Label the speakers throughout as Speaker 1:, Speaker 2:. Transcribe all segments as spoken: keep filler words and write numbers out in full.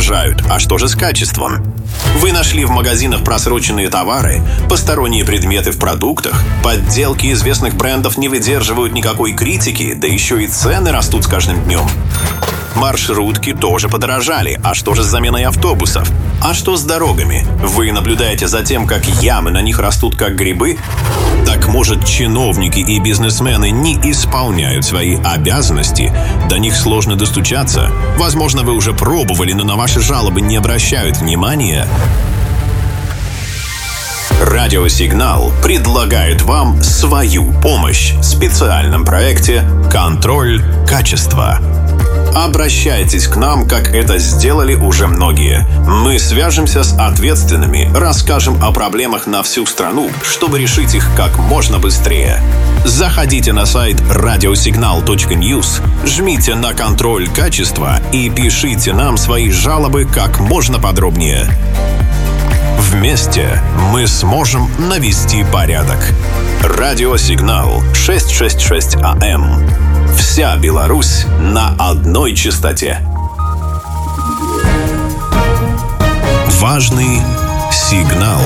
Speaker 1: подорожают. А что же с качеством? Вы нашли в магазинах просроченные товары, посторонние предметы в продуктах, подделки известных брендов не выдерживают никакой критики, да еще и цены растут с каждым днем. Маршрутки тоже подорожали. А что же с заменой автобусов? А что с дорогами? Вы наблюдаете за тем, как ямы на них растут как грибы? Так может, чиновники и бизнесмены не исполняют свои обязанности? До них сложно достучаться? Возможно, вы уже пробовали, но на ваши жалобы не обращают внимания? Радиосигнал предлагает вам свою помощь в специальном проекте «Контроль качества». Обращайтесь к нам, как это сделали уже многие. Мы свяжемся с ответственными, расскажем о проблемах на всю страну, чтобы решить их как можно быстрее. Заходите на сайт радиосигнал точка ньюс, жмите на «Контроль качества» и пишите нам свои жалобы как можно подробнее. Вместе мы сможем навести порядок. Радиосигнал шестьсот шестьдесят шесть АМ. Вся Беларусь на одной частоте. Важный сигнал.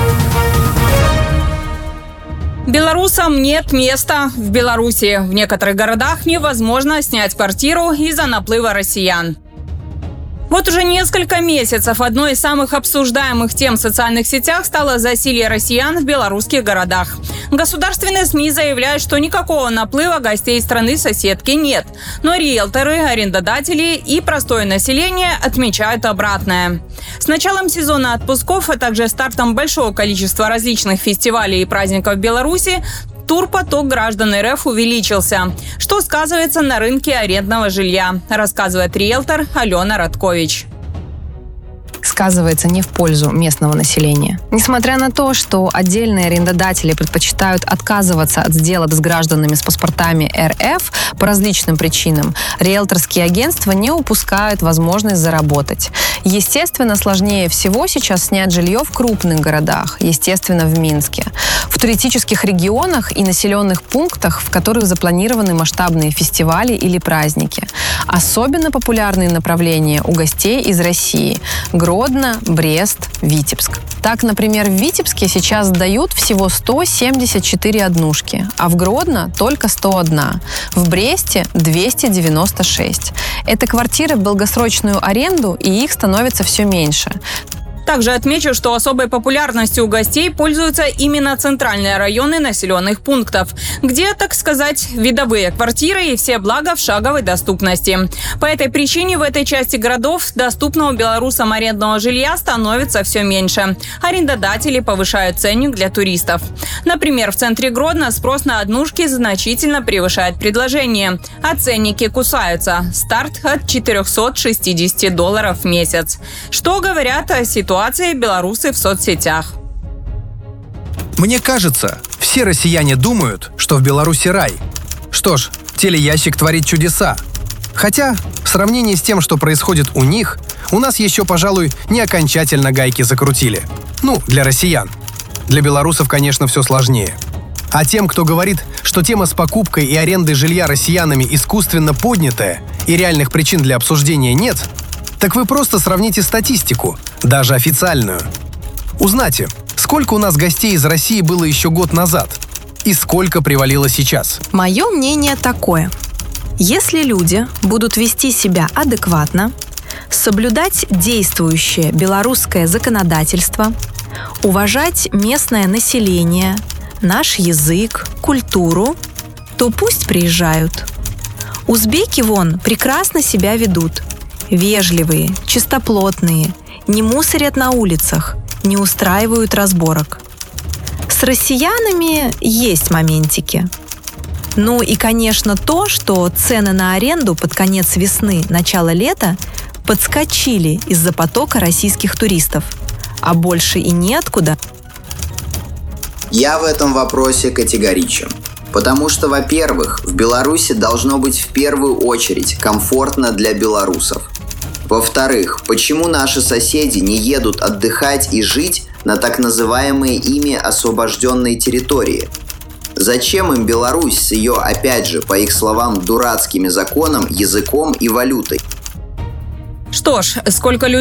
Speaker 2: Белорусам нет места в Беларуси. В некоторых городах невозможно снять квартиру из-за наплыва россиян. Вот уже несколько месяцев одной из самых обсуждаемых тем в социальных сетях стало засилье россиян в белорусских городах. Государственные СМИ заявляют, что никакого наплыва гостей страны-соседки нет. Но риэлторы, арендодатели и простое население отмечают обратное. С началом сезона отпусков, а также стартом большого количества различных фестивалей и праздников в Беларуси, турпоток граждан РФ увеличился, что сказывается на рынке арендного жилья, рассказывает риэлтор Алена Радкович.
Speaker 3: Сказывается не в пользу местного населения. Несмотря на то, что отдельные арендодатели предпочитают отказываться от сделок с гражданами с паспортами РФ по различным причинам, риэлторские агентства не упускают возможность заработать. Естественно, сложнее всего сейчас снять жилье в крупных городах, естественно, в Минске, в туристических регионах и населенных пунктах, в которых запланированы масштабные фестивали или праздники. Особенно популярные направления у гостей из России – Гродно, Брест, Витебск. Так, например, в Витебске сейчас сдают всего сто семьдесят четыре однушки, а в Гродно только сто один. В Бресте двести девяносто шесть. Это квартиры в долгосрочную аренду, и их становится все меньше.
Speaker 2: Также отмечу, что особой популярностью у гостей пользуются именно центральные районы населенных пунктов, где, так сказать, видовые квартиры и все блага в шаговой доступности. По этой причине в этой части городов доступного белорусам арендного жилья становится все меньше. Арендодатели повышают ценник для туристов. Например, в центре Гродно спрос на однушки значительно превышает предложение, а ценники кусаются. Старт от четыреста шестьдесят долларов в месяц. Что говорят о ситуации Ситуации белорусы в соцсетях.
Speaker 4: Мне кажется, все россияне думают, что в Беларуси рай. Что ж, телеящик творит чудеса. Хотя, в сравнении с тем, что происходит у них, у нас еще, пожалуй, не окончательно гайки закрутили. Ну, для россиян. Для белорусов, конечно, все сложнее. А тем, кто говорит, что тема с покупкой и арендой жилья россиянами искусственно поднятая и реальных причин для обсуждения нет, так вы просто сравните статистику, даже официальную. Узнайте, сколько у нас гостей из России было еще год назад и сколько привалило сейчас.
Speaker 5: Мое мнение такое. Если люди будут вести себя адекватно, соблюдать действующее белорусское законодательство, уважать местное население, наш язык, культуру, то пусть приезжают. Узбеки вон прекрасно себя ведут. Вежливые, чистоплотные, не мусорят на улицах, не устраивают разборок. С россиянами есть моментики. Ну и, конечно, то, что цены на аренду под конец весны, начало лета подскочили из-за потока российских туристов, а больше и неоткуда.
Speaker 6: Я в этом вопросе категоричен. Потому что, во-первых, в Беларуси должно быть в первую очередь комфортно для белорусов. Во-вторых, почему наши соседи не едут отдыхать и жить на так называемые ими освобожденные территории? Зачем им Беларусь с ее, опять же, по их словам, дурацкими законом, языком и валютой?
Speaker 2: Что ж, сколько людей